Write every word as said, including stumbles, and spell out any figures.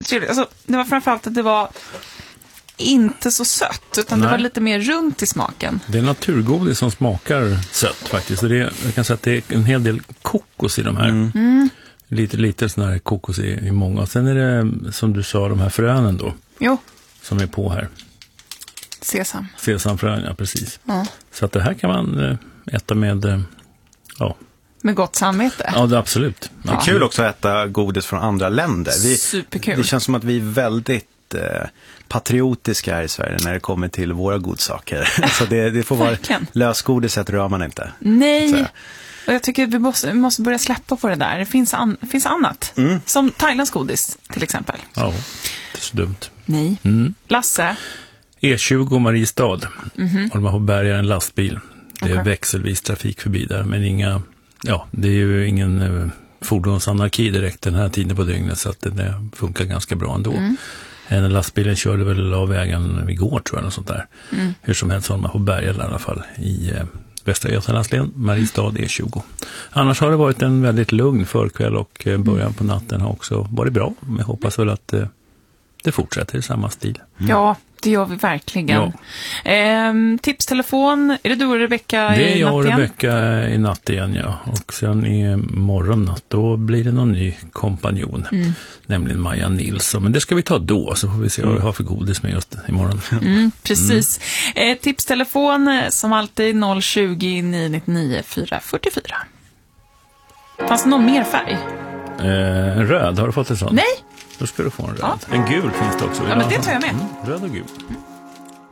trevligt. Alltså, det var framförallt att det var inte så sött, utan Nej. det var lite mer runt i smaken. Det är naturgodis som smakar sött faktiskt. Så det är, jag kan säga att det är en hel del kokos i de här. Mm. Mm. Lite, lite sån här kokos i, i många. Och sen är det, som du sa, de här frönen då. Jo. Som är på här. Sesam. Sesamfrön, ja precis. Ja. Så att det här kan man äta med, ja. Med gott samvete. Ja, det, absolut. Det är ja. kul också att äta godis från andra länder. Vi, Superkul. Det känns som att vi är väldigt eh, patriotiska här i Sverige när det kommer till våra godsaker. Så det, det får vara lösgodiset rör man inte. Nej. Och jag tycker att vi måste, vi måste börja släppa på det där. Det finns, an, finns annat. Mm. Som Thailands godis till exempel. Ja, det är så dumt. Nej. Mm. Lasse? E tjugo Mariestad. Mm-hmm. Och de har bärgare en lastbil. Det är okay. växelvis trafik förbi där. Men inga, ja, det är ju ingen eh, fordonsanarki direkt den här tiden på dygnet. Så att det, det funkar ganska bra ändå. Mm. En lastbilen körde väl av vägen igår tror jag. Och sånt där. Mm. Hur som helst har man på bärgare i alla fall i eh, Västra Götalandslän, Mariestad E tjugo. Annars har det varit en väldigt lugn förkväll och eh, början på natten har också varit bra. Men jag hoppas väl att eh, det fortsätter i samma stil. Mm. Ja, det gör vi verkligen. Ja. Ehm, tipstelefon, är det du och Rebecka i natt igen? Det är jag och Rebecka i natt igen, ja. Och sen i morgonnatt, då blir det någon ny kompanjon. Mm. Nämligen Maja Nilsson. Men det ska vi ta då, så får vi se vad vi har för godis med just imorgon. Mm, precis. Mm. Eh, tipstelefon som alltid noll tjugo, nio nittionio, fyra fyrtiofyra. Fanns det någon mer färg? Eh, röd, har du fått en sån? Nej. Då ska du få en röd. Ja. En gul finns det också. Ja, men det tar jag med. Mm, röd och gul.